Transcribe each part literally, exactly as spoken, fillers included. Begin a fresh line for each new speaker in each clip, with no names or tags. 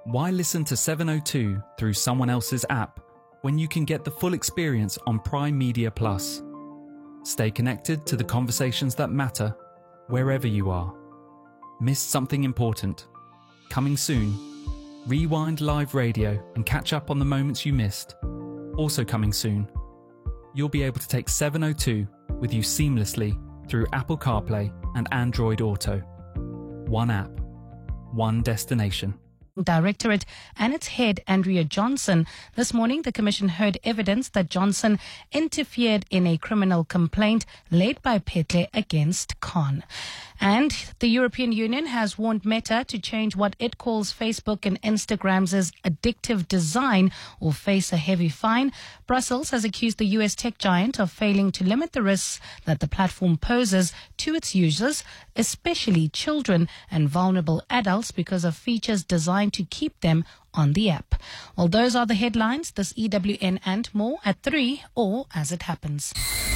Why listen to seven oh two through someone else's app when you can get the full experience on Prime Media Plus? Stay connected to the conversations that matter wherever you are. Missed something important? Coming soon. Rewind live radio and catch up on the moments you missed. Also coming soon. You'll be able to take seven oh two with you seamlessly through Apple CarPlay and Android Auto. One app, one destination.
Directorate and its head, Andrea Johnson. This morning, the Commission heard evidence that Johnson interfered in a criminal complaint laid by Petle against Khan. And the European Union has warned Meta to change what it calls Facebook and Instagram's addictive design or face a heavy fine. Brussels has accused the U S tech giant of failing to limit the risks that the platform poses to its users, especially children and vulnerable adults, because of features designed to keep them on the app. Well, those are the headlines. This E W N and more at three, or as it happens.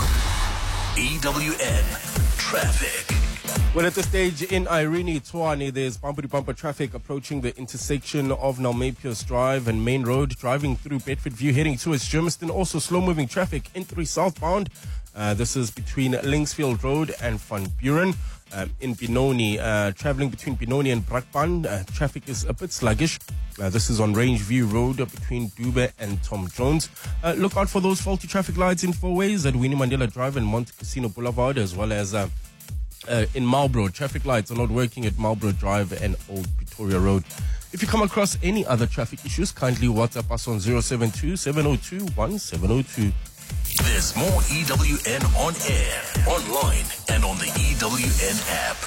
E W N Traffic.
Well, at this stage in Irene Tshwane, there's bumper-to-bumper traffic approaching the intersection of Nalmepius Drive and Main Road, driving through Bedford View, heading towards Germiston. Also slow-moving traffic N three southbound. Uh, this is between Linksfield Road and Van Buren. Um, in Benoni, uh, traveling between Benoni and Brakpan, uh, traffic is a bit sluggish. Uh, this is on Range View Road uh, between Dube and Tom Jones. Uh, look out for those faulty traffic lights in four ways at Winnie Mandela Drive and Monte Casino Boulevard, as well as uh, Uh, in Marlborough. Traffic lights are not working at Marlborough Drive and Old Pretoria Road. If you come across any other traffic issues, kindly WhatsApp us on zero seven two, seven oh two, one seven oh two.
There's more E W N on air, online, and on the E W N app.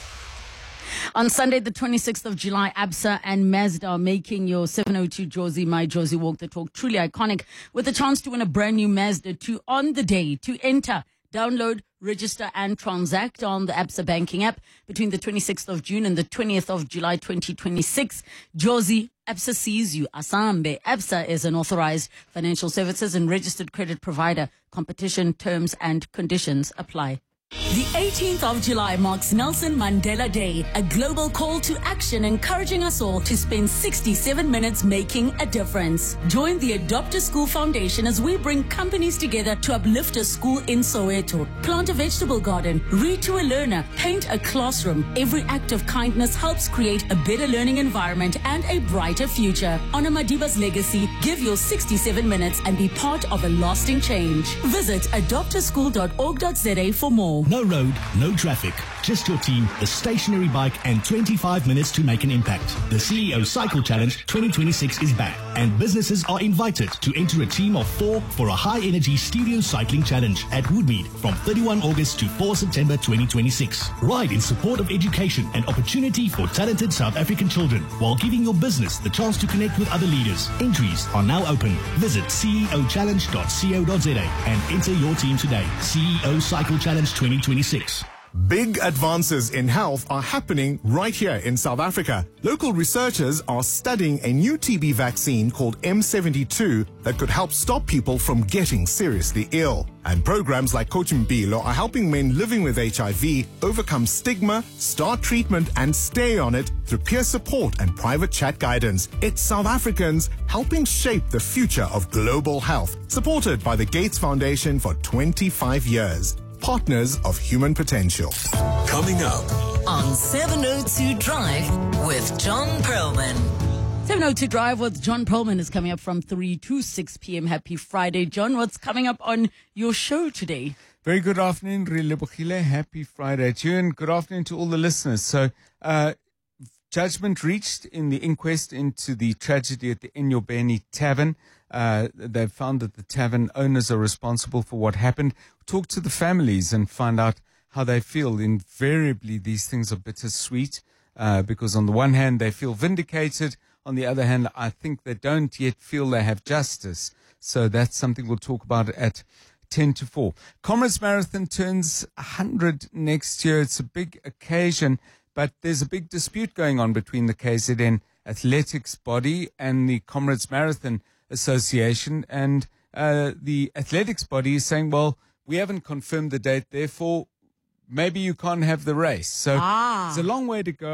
On Sunday, the twenty-sixth of July, Absa and Mazda are making your seven oh two Jozi, My Jozi Walk the Talk truly iconic, with a chance to win a brand new Mazda two on the day. To enter, download, register and transact on the Absa banking app between the twenty-sixth of June and the twentieth of July twenty twenty-six. Jozi, Absa sees you. Asambe. Absa is an authorized financial services and registered credit provider. Competition, terms and conditions apply. The eighteenth of July marks Nelson Mandela Day, a global call to action encouraging us all to spend sixty-seven minutes making a difference. Join the Adopt a School Foundation as we bring companies together to uplift a school in Soweto. Plant a vegetable garden, read to a learner, paint a classroom. Every act of kindness helps create a better learning environment and a brighter future. Honor Madiba's legacy, give your sixty-seven minutes and be part of a lasting change. Visit adopt a school dot org dot za for more.
No road, no traffic, just your team, a stationary bike and twenty-five minutes to make an impact. The C E O Cycle Challenge twenty twenty-six is back and businesses are invited to enter a team of four for a high-energy studio cycling challenge at Woodmead from thirty-first of August to fourth of September twenty twenty-six. Ride in support of education and opportunity for talented South African children while giving your business the chance to connect with other leaders. Entries are now open. Visit c e o challenge dot co dot za and enter your team today. C E O Cycle Challenge twenty twenty-six.
Big advances in health are happening right here in South Africa. Local researchers are studying a new T B vaccine called M seventy-two that could help stop people from getting seriously ill. And programs like Cochimbilo are helping men living with H I V overcome stigma, start treatment and stay on it through peer support and private chat guidance. It's South Africans helping shape the future of global health, supported by the Gates Foundation for twenty-five years. Partners of human potential.
Coming up
on seven oh two Drive with John Perlman.
seven oh two Drive with John Perlman is coming up from three to six p.m. Happy Friday. John, what's coming up on your show today?
Very good afternoon, Rilebogile. Happy Friday to you, and good afternoon to all the listeners. So, uh, judgment reached in the inquest into the tragedy at the Enyobeni Tavern. Uh, they've found that the tavern owners are responsible for what happened. Talk to the families and find out how they feel. Invariably, these things are bittersweet uh, because on the one hand, they feel vindicated. On the other hand, I think they don't yet feel they have justice. So that's something we'll talk about at ten to four. Comrades Marathon turns one hundred next year. It's a big occasion, but there's a big dispute going on between the K Z N athletics body and the Comrades Marathon Association, and uh, the athletics body is saying, well, we haven't confirmed the date, therefore maybe you can't have the race. So
ah.
it's a long way to go.